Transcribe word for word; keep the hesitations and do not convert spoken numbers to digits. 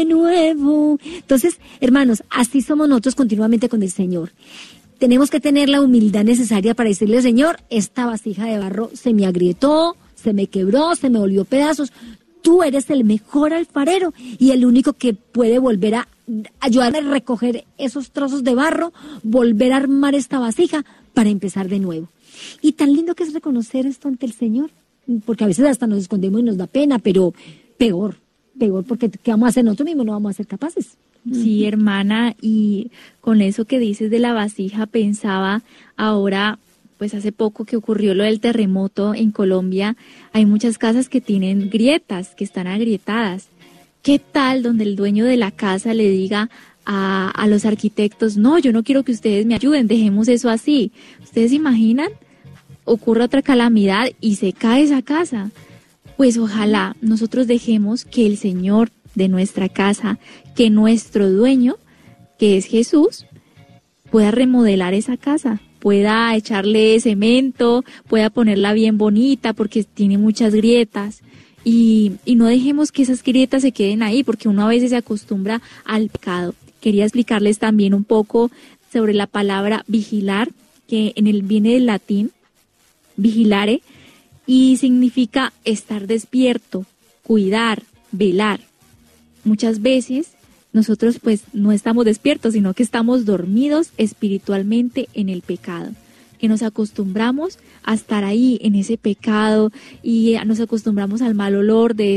de nuevo. Entonces, hermanos, así somos nosotros continuamente con el Señor. Tenemos que tener la humildad necesaria para decirle, Señor, esta vasija de barro se me agrietó, se me quebró, se me volvió pedazos. Tú eres el mejor alfarero y el único que puede volver a ayudarme a recoger esos trozos de barro, volver a armar esta vasija para empezar de nuevo. Y tan lindo que es reconocer esto ante el Señor, porque a veces hasta nos escondemos y nos da pena, pero peor, peor, porque ¿qué vamos a hacer nosotros mismos? No vamos a ser capaces. Sí, hermana, y con eso que dices de la vasija, pensaba ahora, pues hace poco que ocurrió lo del terremoto en Colombia, hay muchas casas que tienen grietas, que están agrietadas. ¿Qué tal donde el dueño de la casa le diga a, a los arquitectos, no, yo no quiero que ustedes me ayuden, dejemos eso así? ¿Ustedes se imaginan? Ocurre otra calamidad y se cae esa casa. Pues ojalá nosotros dejemos que el Señor de nuestra casa, que nuestro dueño, que es Jesús, pueda remodelar esa casa, pueda echarle cemento, pueda ponerla bien bonita porque tiene muchas grietas. Y, y no dejemos que esas grietas se queden ahí, porque uno a veces se acostumbra al pecado. Quería explicarles también un poco sobre la palabra vigilar, que en el viene del latín, vigilare, y significa estar despierto, cuidar, velar. Muchas veces nosotros pues no estamos despiertos, sino que estamos dormidos espiritualmente en el pecado, que nos acostumbramos a estar ahí en ese pecado y nos acostumbramos al mal olor de